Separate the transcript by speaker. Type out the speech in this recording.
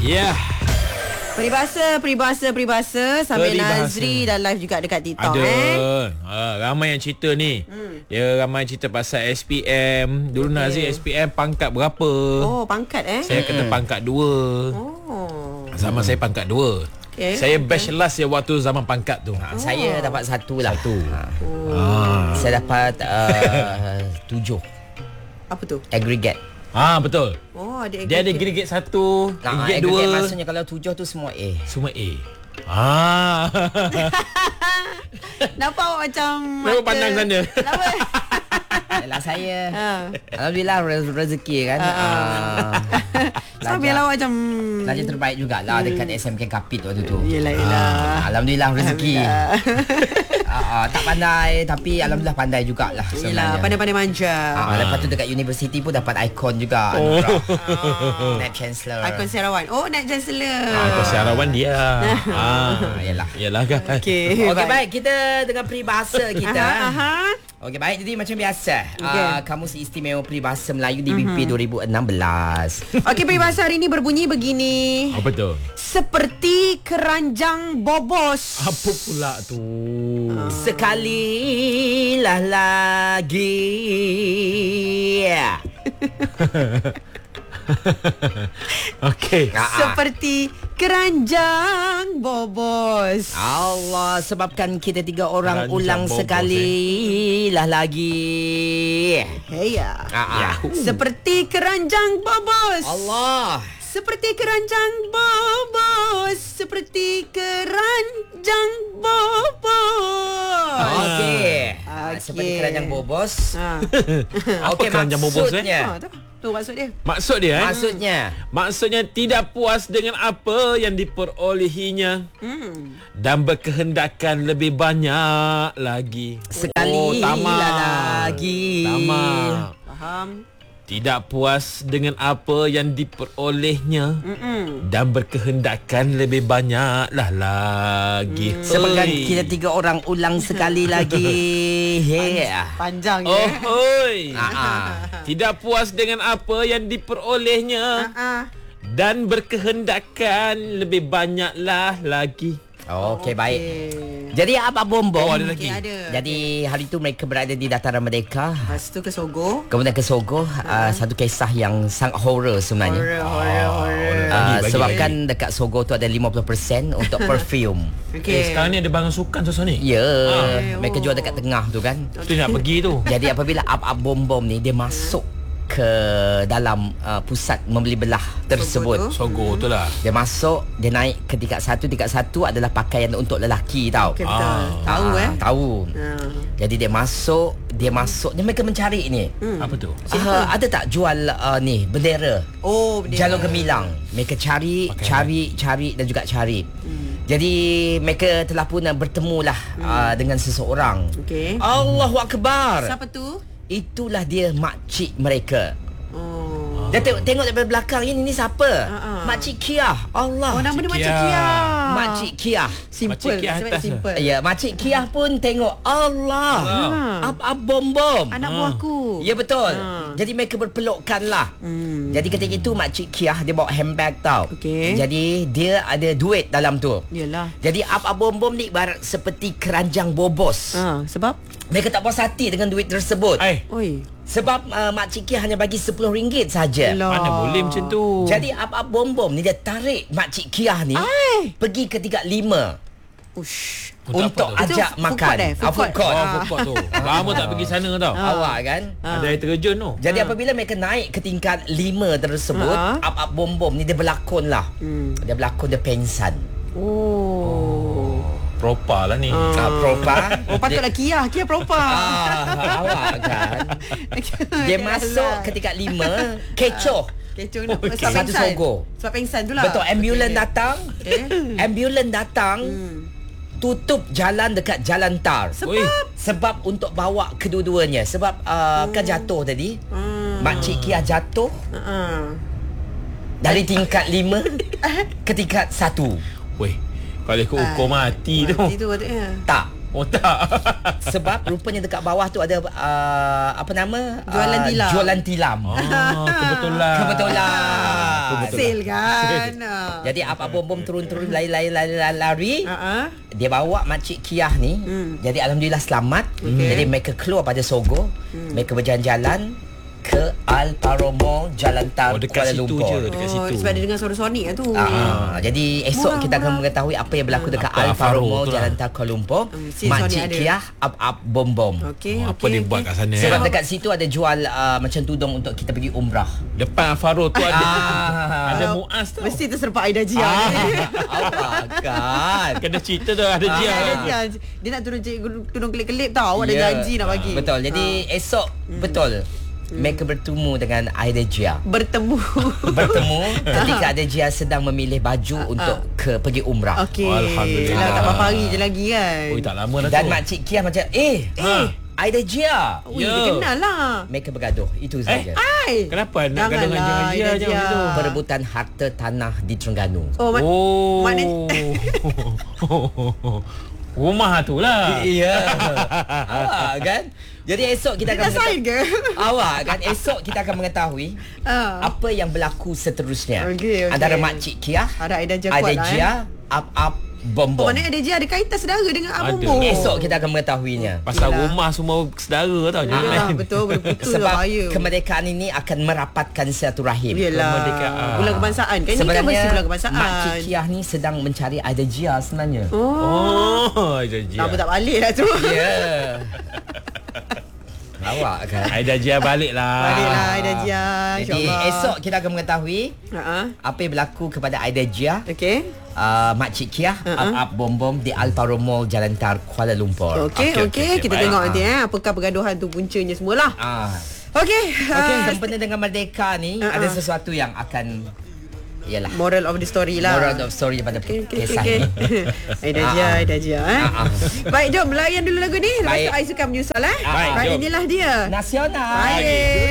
Speaker 1: Ya.
Speaker 2: Peribahasa sambil Nazri dah live juga dekat TikTok.
Speaker 1: Ramai yang cerita ni. Dia ramai cerita pasal SPM. Dulu Nazri SPM pangkat berapa?
Speaker 2: Oh, pangkat
Speaker 1: Saya kena pangkat 2. Zaman saya pangkat 2. Saya batch last ya waktu zaman pangkat tu.
Speaker 3: Saya dapat 1 lah.
Speaker 1: 1.
Speaker 3: Saya dapat 7
Speaker 2: Apa tu?
Speaker 3: aggregate.
Speaker 1: Betul.
Speaker 2: Oh, ada
Speaker 1: Dia ada aggregate 1, aggregate 2.
Speaker 3: Maksudnya kalau 7 tu semua A.
Speaker 1: Semua A.
Speaker 2: Nampak awak macam
Speaker 1: Kenapa pandang sana?
Speaker 2: Kenapa?
Speaker 3: Yalah saya alhamdulillah rezeki kan.
Speaker 2: Sambil awak macam
Speaker 3: Pelajar terbaik jugalah dekat SMK Kapit waktu tu.
Speaker 2: Yelah.
Speaker 3: Alhamdulillah rezeki. Tak pandai tapi alhamdulillah pandai jugalah
Speaker 2: Yelah,
Speaker 3: sebenarnya.
Speaker 2: pandai-pandai manja.
Speaker 3: Lepas tu dekat universiti pun dapat ikon juga. Net Chancellor.
Speaker 2: Ikon Sarawak. Oh, Net Chancellor.
Speaker 1: Ikon Sarawak dia. Yalah kan.
Speaker 2: Okey,
Speaker 3: Baik, kita dengan peribahasa kita. Okey, baik. Jadi macam biasa, Kamus Istimewa Peribahasa Melayu DBP 2016.
Speaker 2: Okey, peribahasa hari ini berbunyi begini.
Speaker 1: Apa tu?
Speaker 2: Seperti keranjang bobos.
Speaker 1: Apa pula tu?
Speaker 3: Sekalilah lagi.
Speaker 1: Okey.
Speaker 2: Seperti keranjang bobos.
Speaker 3: Allah, sebabkan kita 3 orang
Speaker 1: Keranjang
Speaker 3: ulang
Speaker 1: bobos,
Speaker 3: sekali lah lagi.
Speaker 2: Heya.
Speaker 1: Yahoo.
Speaker 2: Seperti keranjang bobos.
Speaker 3: Allah.
Speaker 2: Seperti keranjang bobos. Seperti keranjang bobos.
Speaker 3: Okey. Seperti keranjang bobos. Okey,
Speaker 1: keranjang bobos,
Speaker 3: maksudnya.
Speaker 2: Tu maksud dia.
Speaker 1: Maksud dia
Speaker 3: Maksudnya
Speaker 1: tidak puas dengan apa yang diperolehinya dan berkehendakan lebih banyak lagi.
Speaker 3: sekali lagi.
Speaker 1: Tamak.
Speaker 2: Faham?
Speaker 1: Tidak puas dengan apa yang diperolehnya dan berkehendakan lebih banyaklah lagi.
Speaker 3: Sebabkan
Speaker 1: Oi.
Speaker 3: kita 3 orang ulang sekali lagi.
Speaker 2: Panjang
Speaker 1: Oh,
Speaker 2: ya.
Speaker 1: hoi. Tidak puas dengan apa yang diperolehnya dan berkehendakan lebih banyaklah lagi.
Speaker 3: Okey, baik. Jadi apa bombom?
Speaker 1: Oh, ada lagi.
Speaker 2: Ada.
Speaker 3: Jadi hari itu mereka berada di Dataran Merdeka.
Speaker 2: Lepas tu ke Sogo.
Speaker 3: Kemudian ke Sogo, satu kisah yang sangat horror sebenarnya.
Speaker 2: Horror.
Speaker 3: Sebabkan dekat Sogo tu ada 50% untuk perfume.
Speaker 1: Sekarang ni ada barang sukan suasana ni.
Speaker 3: Ya, mereka jual dekat tengah tu kan.
Speaker 1: Tu nak pergi tu.
Speaker 3: Jadi apabila up bom-bom ni dia masuk ke dalam pusat membeli belah tersebut.
Speaker 1: Sogo tu lah.
Speaker 3: Dia masuk, dia naik ke tingkat 1. Tingkat 1 adalah pakaian untuk lelaki tau.
Speaker 2: Okay, betul. Tahu
Speaker 3: Tahu. Jadi dia masuk, dia mereka mencari ni.
Speaker 1: Apa tu?
Speaker 3: Ada tak jual ni bendera?
Speaker 2: Oh, dia.
Speaker 3: Jalur Gemilang. Mereka cari dan juga cari. Jadi mereka telah pun bertemulah dengan seseorang.
Speaker 2: Okey.
Speaker 3: Allahu Akbar.
Speaker 2: Siapa tu?
Speaker 3: Itulah dia makcik mereka.
Speaker 2: Oh.
Speaker 3: Dia tengok daripada belakang, ini siapa? Makcik Kiah. Allah.
Speaker 2: Oh, nama dia Makcik Kia.
Speaker 3: Makcik Kiah.
Speaker 2: Simple.
Speaker 1: Makcik Kia atas
Speaker 2: Simple.
Speaker 3: Ya, Makcik Kiah pun tengok. Allah. Apa bom-bom.
Speaker 2: Anak buahku.
Speaker 3: Ya, betul. Jadi mereka berpelukkan lah. Jadi ketika itu Makcik Kiah dia bawa handbag tau.
Speaker 2: Okey.
Speaker 3: Jadi dia ada duit dalam tu.
Speaker 2: Yalah.
Speaker 3: Jadi apa bom-bom ni ibarat seperti keranjang bobos.
Speaker 2: Sebab?
Speaker 3: Mereka tak puas hati dengan duit tersebut.
Speaker 2: Oi.
Speaker 3: Sebab Makcik Kiah hanya bagi RM10 saja.
Speaker 1: Mana boleh macam tu.
Speaker 3: Jadi apa bom-bom ni dia tarik Makcik Kiah ni pergi ke tingkat 5
Speaker 2: Ush.
Speaker 3: untuk
Speaker 1: apa tu?
Speaker 3: ajak
Speaker 2: Itu
Speaker 3: makan.
Speaker 2: food court.
Speaker 1: Food court tu. Lama tak pergi sana tau.
Speaker 3: Awak kan.
Speaker 1: Ada air terjun tu.
Speaker 3: Jadi apabila mereka naik ke tingkat 5 tersebut, up bom-bom ni dia berlakon lah. Dia berlakon, dia pengsan.
Speaker 2: Oh.
Speaker 1: Propa lah ni.
Speaker 3: Propa.
Speaker 2: Oh, patutlah Kia. Kia proper.
Speaker 3: Awak kan. Dia masuk ke tingkat 5, kecoh.
Speaker 2: Kecoh nak
Speaker 3: Satu Sogo.
Speaker 2: Sebab pengsan tu lah.
Speaker 3: Betul, ambulans datang. Ambulans datang. Tutup jalan dekat jalan tar. Sebab untuk bawa kedua-duanya. Sebab kan jatuh tadi. Makcik Kia jatuh dari tingkat 5 ke tingkat 1.
Speaker 1: Weh, kalau ikut hukum mati tu.
Speaker 2: Mati tu patutnya.
Speaker 3: Tak.
Speaker 1: Oh tak.
Speaker 3: Sebab rupanya dekat bawah tu ada apa nama?
Speaker 2: Jualan tilam.
Speaker 3: Jualan tilam.
Speaker 1: Kebetulan.
Speaker 3: Kebetulan.
Speaker 2: Sale kan.
Speaker 3: Jadi apa bom turun-turun lari. Dia bawa makcik Kiah ni. Jadi alhamdulillah selamat. Jadi mereka keluar pada Sogo. Mereka berjalan-jalan ke Al-Paro Mall, Jalan Tar,
Speaker 1: dekat
Speaker 3: Kuala
Speaker 1: situ
Speaker 3: Lumpur.
Speaker 1: je, dekat situ.
Speaker 2: Sebab dia dengar suara Sonic lah tu.
Speaker 3: Jadi esok kita akan mengetahui apa yang berlaku dekat
Speaker 1: Apa
Speaker 3: Al-Paro
Speaker 1: Faro
Speaker 3: Mall,
Speaker 1: tu
Speaker 3: Jalan
Speaker 1: lah.
Speaker 3: Tar, Kuala Lumpur.
Speaker 2: Scene Sonic
Speaker 3: Makcik
Speaker 2: ada.
Speaker 3: Kiah up bom.
Speaker 2: Okey,
Speaker 1: Apa dia buat kat sana?
Speaker 3: Sebab dekat situ ada jual macam tudung untuk kita pergi umrah.
Speaker 1: Depan Faro tu ada Muaz tau.
Speaker 2: Mesti terserpak Aida Jia.
Speaker 3: Apa kan?
Speaker 1: Kena cerita tu ada Jia.
Speaker 2: Aida Jia. Dia nak turun tudung kelip-kelip tau. Awak dah janji nak bagi.
Speaker 3: Betul. Jadi esok betul. Mereka bertemu dengan Aida Jia.
Speaker 2: Bertemu
Speaker 3: Ketika Aida Jia sedang memilih baju untuk pergi umrah.
Speaker 2: Okey.
Speaker 1: Alhamdulillah.
Speaker 2: Tak berapa hari je lagi kan.
Speaker 1: Oi, tak lama dah tu.
Speaker 3: Dan makcik Kiah macam Aida Jia.
Speaker 2: Ui, dia kenal lah.
Speaker 3: Mereka bergaduh. Itu saja.
Speaker 2: Ai.
Speaker 1: Kenapa nak gaduh dengan
Speaker 2: Janganlah,
Speaker 1: Jia
Speaker 2: Aida
Speaker 1: macam tu?
Speaker 3: Perebutan harta tanah di Terengganu.
Speaker 2: Maknanya
Speaker 1: Rumah tu lah.
Speaker 3: Ya. Awak kan? Jadi esok kita akan
Speaker 2: Dia dah sign ke?
Speaker 3: Awak kan esok kita akan mengetahui apa yang berlaku seterusnya.
Speaker 2: Okey.
Speaker 3: Antara makcik Kiah,
Speaker 2: Ada Aida Jia
Speaker 3: Aida
Speaker 2: kuat lah
Speaker 3: Jia, up bom.
Speaker 2: Maknanya Aida Jia ada kaitan saudara dengan
Speaker 1: Ada.
Speaker 2: Abang Bom.
Speaker 3: Esok kita akan mengetahuinya.
Speaker 1: Pasal
Speaker 2: Yelah.
Speaker 1: rumah semua saudara tau. Jangan
Speaker 2: Yelah,
Speaker 1: main.
Speaker 2: betul. Boleh putus lah
Speaker 3: Sebab
Speaker 2: bahaya.
Speaker 3: kemerdekaan ini akan merapatkan silaturahim.
Speaker 2: Yelah.
Speaker 1: Kemerdekaan.
Speaker 2: Bulan kebangsaan. Kan ni kan mesti bulan kebangsaan.
Speaker 3: makcik Kiah ni sedang mencari Aida Jia sebenarnya.
Speaker 1: Oh, Jia.
Speaker 2: Lama tak balik lah tu.
Speaker 3: Ya. Awak kan.
Speaker 1: Aida Jia balik lah.
Speaker 2: Baliklah Aida Jia.
Speaker 3: Jadi
Speaker 2: InsyaAllah.
Speaker 3: esok kita akan mengetahui apa yang berlaku kepada Aida Jia,
Speaker 2: Okey.
Speaker 3: makcik Kiah, up bom di Al-Paro Mall, Jalan Tar, Kuala Lumpur.
Speaker 2: Okey. Kita
Speaker 1: Baik.
Speaker 2: tengok nanti apakah pergaduhan tu puncanya semualah. Okey.
Speaker 3: Sempena dengan merdeka ni ada sesuatu yang akan ialah
Speaker 2: Moral of the story lah.
Speaker 3: moral of story daripada kisah ni.
Speaker 2: Aida Jia. Baik, jom layan dulu lagu ni. Lepas
Speaker 3: Baik.
Speaker 2: tu I suka menyusul
Speaker 1: Baik,
Speaker 2: Baik,
Speaker 1: jom.
Speaker 2: inilah dia.
Speaker 3: Nasional.
Speaker 2: Baik.